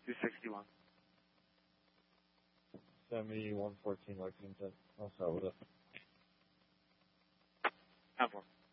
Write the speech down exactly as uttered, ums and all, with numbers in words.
two sixty-one. Send me one fourteen Lexington. I'll start with it. Ten four.